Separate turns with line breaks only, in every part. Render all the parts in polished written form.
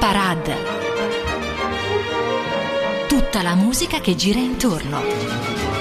Parade. Tutta la musica che gira intorno.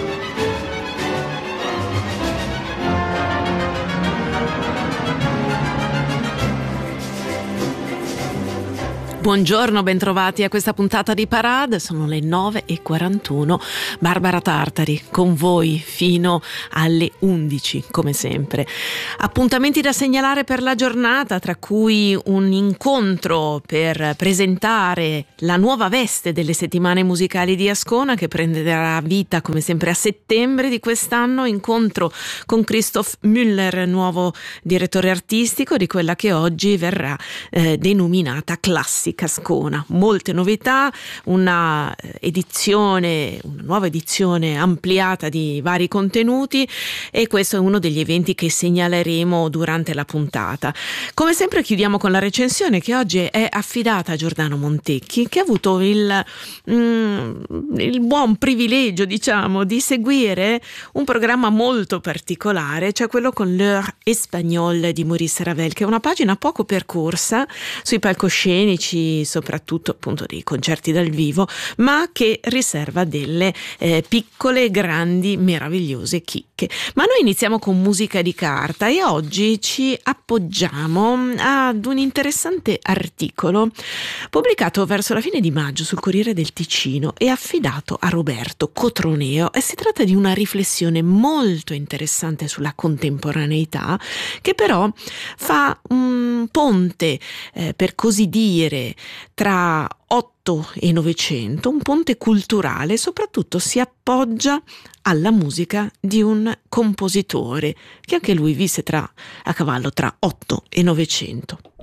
Buongiorno, bentrovati a questa puntata di Parade, sono le 9:41, Barbara Tartari con voi fino alle 11 come sempre. Appuntamenti da segnalare per la giornata, tra cui un incontro per presentare la nuova veste delle settimane musicali di Ascona che prenderà vita come sempre a settembre di quest'anno, incontro con Christoph Müller, nuovo direttore artistico di quella che oggi verrà denominata Classica Ascona. Molte novità, una nuova edizione ampliata di vari contenuti, e questo è uno degli eventi che segnaleremo durante la puntata. Come sempre chiudiamo con la recensione che oggi è affidata a Giordano Montecchi, che ha avuto il buon privilegio, diciamo, di seguire un programma molto particolare, cioè quello con L'Heure Espagnole di Maurice Ravel, che è una pagina poco percorsa sui palcoscenici, soprattutto appunto dei concerti dal vivo, ma che riserva delle piccole, grandi, meravigliose chicche. Ma noi iniziamo con musica di carta e oggi ci appoggiamo ad un interessante articolo pubblicato verso la fine di maggio sul Corriere del Ticino e affidato a Roberto Cotroneo, e si tratta di una riflessione molto interessante sulla contemporaneità, che però fa un ponte, per così dire, tra 8 e 900, un ponte culturale, soprattutto si appoggia alla musica di un compositore che anche lui visse a cavallo tra 8 e 900.